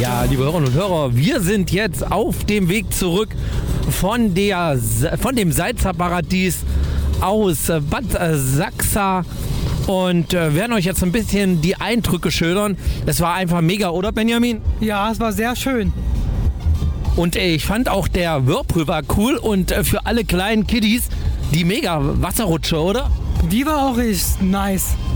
Ja, liebe Hörerinnen und Hörer, wir sind jetzt auf dem Weg zurück von dem Salzerparadies aus Bad Sachsa und werden euch jetzt ein bisschen die Eindrücke schildern. Es war einfach mega, oder Benjamin? Ja, es war sehr schön. Und ich fand auch der Whirlpool war cool und für alle kleinen Kiddies die mega Wasserrutsche, oder? Die war auch richtig nice.